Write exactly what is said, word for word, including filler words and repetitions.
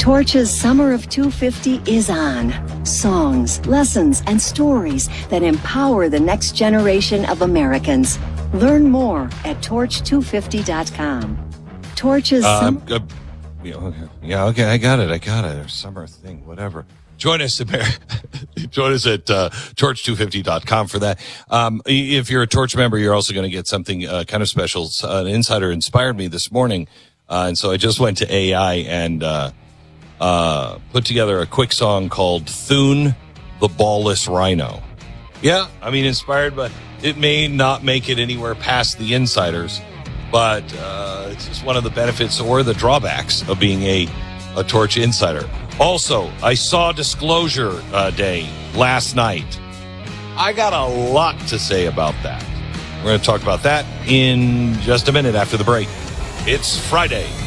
Torch's Summer of two fifty is on. Songs, lessons, and stories that empower the next generation of Americans. Learn more at torch two fifty dot com. Torch's uh, Summer... Uh, yeah, okay. yeah, okay, I got it, I got it. Or summer thing, whatever. Join us at join us at uh, torch two fifty dot com for that. Um, if you're a Torch member, you're also going to get something uh, kind of special. Uh, an insider inspired me this morning, uh, and so I just went to A I and uh, uh, put together a quick song called "Thune the Ballless Rhino." Yeah, I mean, inspired, but it may not make it anywhere past the insiders. But uh, it's just one of the benefits or the drawbacks of being a, a Torch insider. Also, I saw Disclosure uh, Day last night. I got a lot to say about that. We're going to talk about that in just a minute after the break. It's Friday.